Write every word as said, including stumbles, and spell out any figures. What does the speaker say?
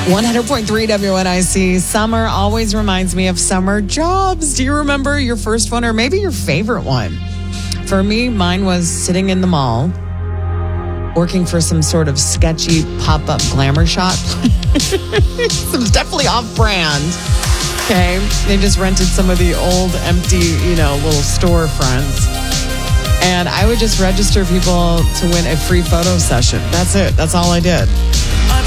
one hundred point three W N I C. Summer always reminds me of summer jobs. Do you remember your first one or maybe your favorite one? For me, mine was sitting in the mall, working for some sort of sketchy pop-up glamour shop. Some definitely off-brand. Okay, they just rented some of the old empty, you know, little storefronts. And I would just register people to win a free photo session. That's it. That's all I did.